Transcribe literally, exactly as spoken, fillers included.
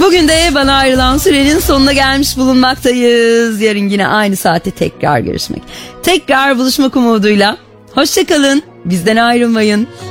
Bugün de bana ayrılan sürenin sonuna gelmiş bulunmaktayız. Yarın yine aynı saate tekrar görüşmek, tekrar buluşmak umuduyla. Hoşça kalın, bizden ayrılmayın.